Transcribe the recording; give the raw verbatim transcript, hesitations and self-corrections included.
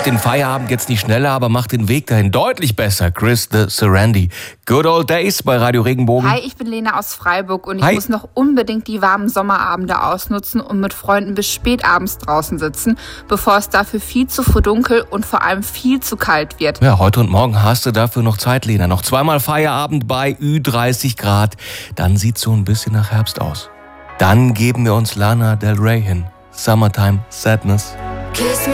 den Feierabend jetzt nicht schneller, aber macht den Weg dahin deutlich besser. Chris the Sarandi. Good Old Days bei Radio Regenbogen. Hi, ich bin Lena aus Freiburg und ich Hi. muss noch unbedingt die warmen Sommerabende ausnutzen und mit Freunden bis spät abends draußen sitzen, bevor es dafür viel zu verdunkel und vor allem viel zu kalt wird. Ja, heute und morgen hast du dafür noch Zeit, Lena. Noch zweimal Feierabend bei Ü dreißig Grad. Dann sieht's so ein bisschen nach Herbst aus. Dann geben wir uns Lana Del Rey hin. Summertime Sadness.